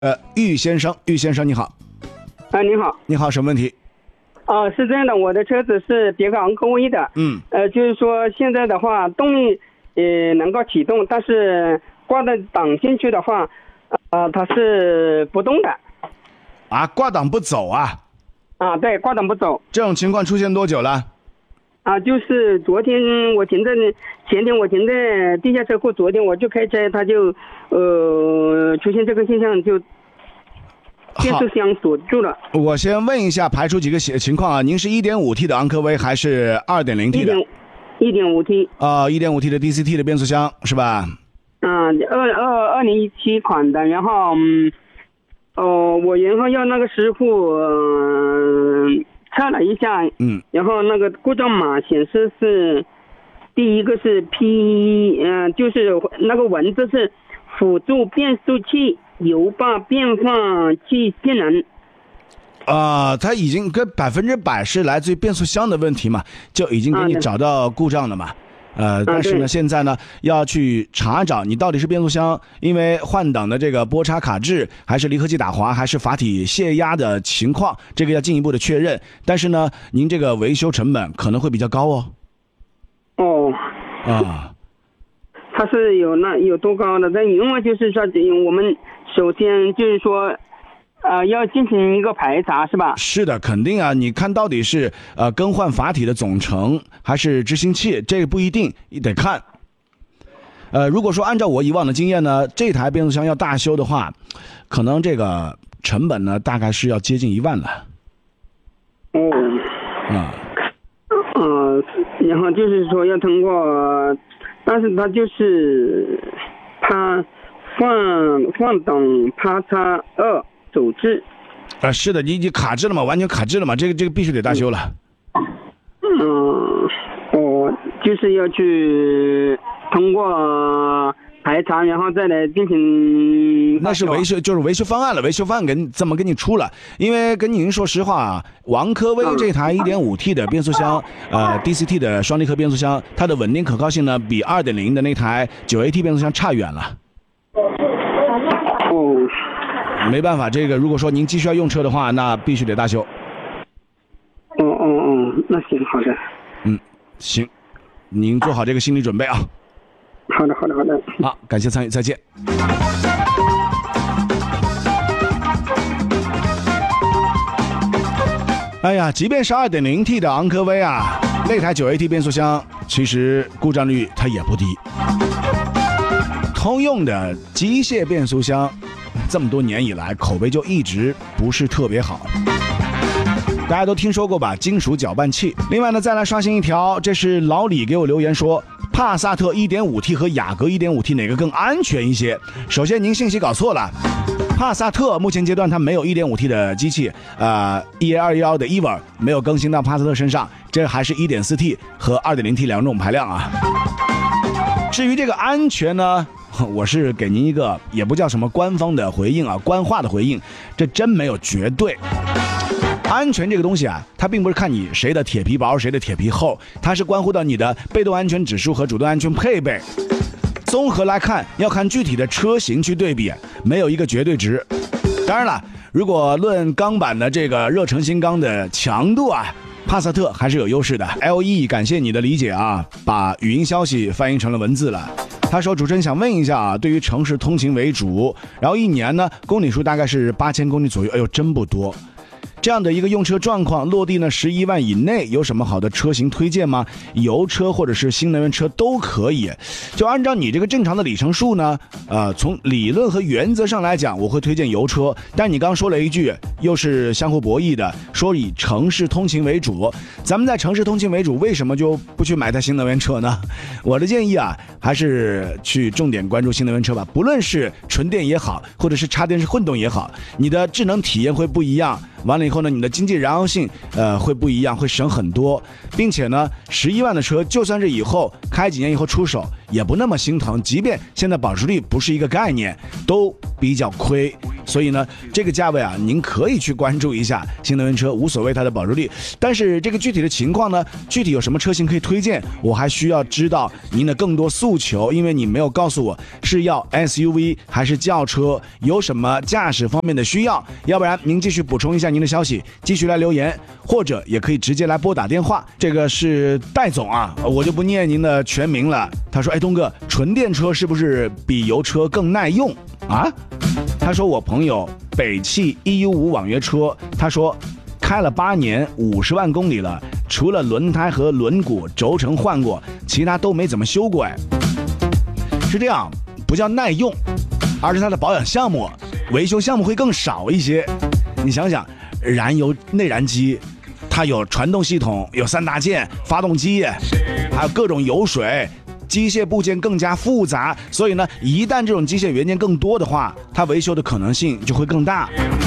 玉先生你好。 你好。 你好，什么问题？ 是这样的，我的车子是别克昂科威的。就是说现在的话，动力能够启动，但是挂的档进去的话，它是不动的。 挂档不走啊？ 对，挂档不走。 这种情况出现多久了？ 就是昨天我停在，前天我停在地下车库，昨天我就开车，它就出现这个现象，就变速箱锁住了。 我先问一下，排除几个情况啊？您是 1.5T 的昂科威还是 2.0T 的 ？1.5T。 1.5T 的 DCT 的变速箱是吧 ？2017款的，然后我然后要那个师傅测了一下，然后那个故障码显示是第一个是 P， 就是那个文字是辅助变速器油坝变化器性能。 它已经跟100%是来自于变速箱的问题嘛，就已经给你找到故障了嘛。但是呢，现在呢要去查找你到底是变速箱因为换挡的这个波差卡滞，还是离合器打滑，还是阀体泄压的情况，这个要进一步的确认。但是呢，您这个维修成本可能会比较高哦。 它是有多高的？但因为就是说，我们首先就是说。要进行一个排查是吧？ 是的，肯定啊。你看到底是更换阀体的总成还是执行器，这个不一定，你得看。如果说按照我以往的经验呢，这台变速箱要大修的话，可能这个成本呢大概是要接近1万了。 然后就是说要通过，但是它就是它换挡啪嚓2。走滞。 是的，你卡滞了嘛，完全卡滞了嘛，这个必须得大修了。 就是要去通过排查，然后再来进行。 那是维修，就是维修方案了，维修方案怎么给你出了？因为跟您说实话啊，昂科威这台 1.5T 的变速箱，DCT 的双离合变速箱，它的稳定可靠性呢，比 2.0 的那台 9AT 变速箱差远了。没办法，这个如果说您急需要用车的话，那必须得大修。 那行，好的。 行，您做好这个心理准备啊。 好的。 好，感谢参与，再见。哎呀，即便是 2.0T 的昂科威啊，那台 9AT 变速箱其实故障率它也不低。通用的机械变速箱这么多年以来口碑就一直不是特别好，大家都听说过吧，金属搅拌器。另外呢，再来刷新一条，这是老李给我留言说，帕萨特 1.5T 和雅阁 1.5T 哪个更安全一些？首先您信息搞错了，帕萨特目前阶段它没有 1.5T 的机器，EA211的 EVA 没有更新到帕萨特身上，这还是 1.4T 和 2.0T 两种排量啊。至于这个安全呢，我是给您一个也不叫什么官方的回应啊，官话的回应，这真没有绝对。安全这个东西啊，它并不是看你谁的铁皮薄谁的铁皮厚，它是关乎到你的被动安全指数和主动安全配备。综合来看，要看具体的车型去对比，没有一个绝对值。当然了，如果论钢板的这个热成型钢的强度啊，帕萨特还是有优势的。LE 感谢你的理解啊，把语音消息翻译成了文字了。他说，主持人想问一下啊，对于城市通勤为主，然后一年呢公里数大概是8000公里左右，哎呦真不多。这样的一个用车状况，落地呢11万以内，有什么好的车型推荐吗？油车或者是新能源车都可以。就按照你这个正常的里程数呢，从理论和原则上来讲，我会推荐油车。但你刚说了一句，又是相互博弈的，说以城市通勤为主。咱们在城市通勤为主，为什么就不去买台新能源车呢？我的建议啊，还是去重点关注新能源车吧。不论是纯电也好，或者是插电式混动也好，你的智能体验会不一样。完了以后呢，你的经济燃油性会不一样，会省很多，并且呢，11万的车就算是以后开几年以后出手， 也不那么心疼，即便现在保值率不是一个概念，都比较亏。所以呢，这个价位啊，您可以去关注一下新能源车，无所谓它的保值率。但是这个具体的情况呢，具体有什么车型可以推荐，我还需要知道您的更多诉求，因为你没有告诉我是要 SUV 还是轿车，有什么驾驶方面的需要，要不然您继续补充一下您的消息，继续来留言，或者也可以直接来拨打电话。这个是戴总啊，我就不念您的全名了。他说，东哥，纯电车是不是比油车更耐用啊？他说我朋友北汽 EU5 网约车，他说开了8年50万公里了，除了轮胎和轮毂轴承换过，其他都没怎么修过。是这样，不叫耐用，而是它的保养项目、维修项目会更少一些。你想想，燃油内燃机它有传动系统，有3大件，发动机，还有各种油水，机械部件更加复杂，所以呢，一旦这种机械元件更多的话，它维修的可能性就会更大。